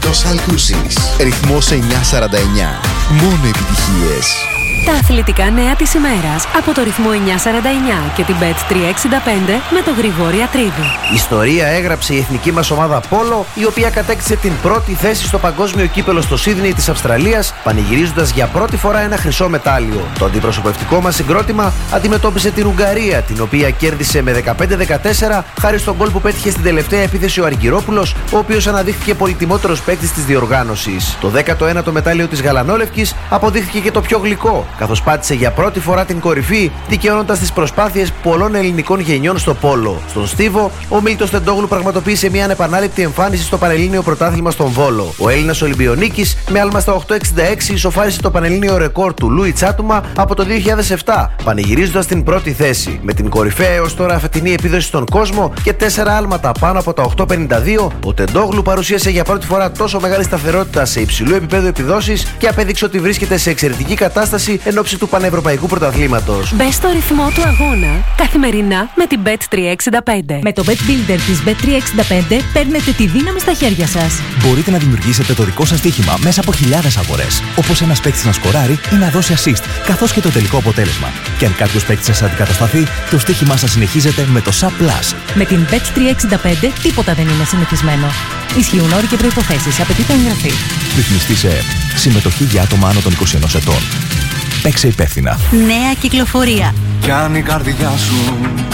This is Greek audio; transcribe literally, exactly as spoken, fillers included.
Νίκος Αλκούσης. Ρυθμός εννιακόσια σαράντα εννιά. Μόνο επιτυχίες. Τα αθλητικά νέα της ημέρας από το ρυθμό εννιακόσια σαράντα εννιά και την μπετ τριακόσια εξήντα πέντε με τον Γρηγόρη Ατρίδη. Ιστορία έγραψε η εθνική μας ομάδα Πόλο, η οποία κατέκτησε την πρώτη θέση στο παγκόσμιο κύπελο στο Σίδνεϊ της Αυστραλίας, πανηγυρίζοντας για πρώτη φορά ένα χρυσό μετάλλιο. Το αντιπροσωπευτικό μας συγκρότημα αντιμετώπισε την Ουγγαρία, την οποία κέρδισε με δεκαπέντε δεκατέσσερα χάρη στον γκολ που πέτυχε στην τελευταία επίθεση ο Αργυρόπουλος, ο οποίος αναδείχθηκε πολυτιμότερος παίκτης της διοργάνωσης. Το δέκατο ένατο μετάλλιο της Γαλανόλευκης αποδείχθηκε και το πιο γλυκό, καθώς πάτησε για πρώτη φορά την κορυφή, δικαιώνοντας τις προσπάθειες πολλών ελληνικών γενιών στο πόλο. Στον Στίβο, ο Μίλτος Τεντόγλου πραγματοποίησε μια ανεπανάληπτη εμφάνιση στο Πανελλήνιο Πρωτάθλημα στον Βόλο. Ο Έλληνας Ολυμπιονίκης, με άλμα στα οκτώ εξήντα έξι, ισοφάρισε το Πανελλήνιο ρεκόρ του Λούι Τσάτουμα από το δύο χιλιάδες επτά, πανηγυρίζοντας την πρώτη θέση. Με την κορυφαία έως τώρα φετινή επίδοση στον κόσμο και τέσσερα άλματα πάνω από τα οκτώ πενήντα δύο, ο Τεντόγλου παρουσίασε για πρώτη φορά τόσο μεγάλη σταθερότητα σε υψηλού επίπεδου επιδόσεις και απέδειξε ότι βρίσκεται σε εξαιρετική κατάσταση εν ώψη του Πανευρωπαϊκού Πρωταθλήματος. Μπες στο ρυθμό του αγώνα καθημερινά με την μπετ τριακόσια εξήντα πέντε. Με το Bet Builder της μπετ τριακόσια εξήντα πέντε παίρνετε τη δύναμη στα χέρια σας. Μπορείτε να δημιουργήσετε το δικό σας στοίχημα μέσα από χιλιάδες αγορές, όπως ένας παίκτης να σκοράρει ή να δώσει assist, καθώς και το τελικό αποτέλεσμα. Και αν κάποιος παίκτης σας αντικατασταθεί, το στοίχημά σας συνεχίζεται με το Sub Plus. Με την μπετ τριακόσια εξήντα πέντε τίποτα δεν είναι συνηθισμένο. Ισχύουν όροι και προϋποθέσεις. Απαιτείται εγγραφή. Ρυθμιστή σε ΕΕΠ. Συμμετοχή για άτομα άνω των είκοσι ενός ετών. Παίξε υπεύθυνα. Νέα κυκλοφορία. Κι αν η καρδιά σου